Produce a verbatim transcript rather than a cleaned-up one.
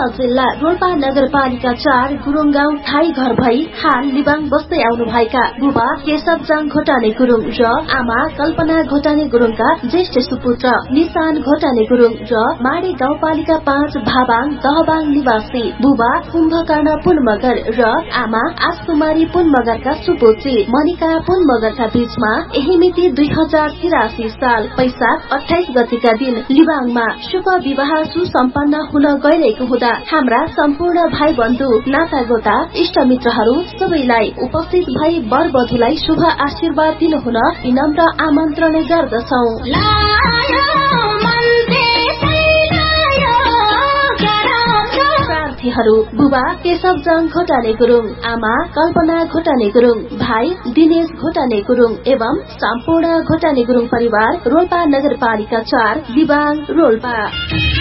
जिल्ला रोल्पा नगरपालिका चार गुरुङ गाउँ थाई घर भई हाल लिबाङ बस्दै आउनु भएका बुबा केशवजाङ घोटाने गुरुङ र आमा कल्पना घोटाने गुरुङका ज्येष्ठ सुपुत्र निशान घोटाने गुरुङ र माडी गाउँपालिका पाँच भाबाङ दहबाङ निवासी बुबा कुम्भकर्ण पुन मगर र आमा आसकुमारी पुन मगरका सुपुत्री मनिका पुन मगरका बीचमा यही मिति दुई हजार तिरासी साल वैशाख अठाइस गतिका दिन लिबाङमा शुभ विवाह सुसम्पन्न हुन गइरहेको हुँदा हाम्रा सम्पूर्ण भाइ बन्धु नाता गोता इष्ट मित्रहरू सबैलाई उपस्थित भई वर वधुलाई शुभ आशीर्वाद दिनुहुन विनम्र आमन्त्रण गर्दछौ। प्रार्थीहरू बुबा केशवजाङ घोटाने गुरुङ, आमा कल्पना घोटाने गुरुङ, भाइ दिनेश घोटाने गुरुङ एवं सम्पूर्ण घोटाने गुरुङ परिवार रोल्पा नगरपालिका चार लिबाङ रोल्पा।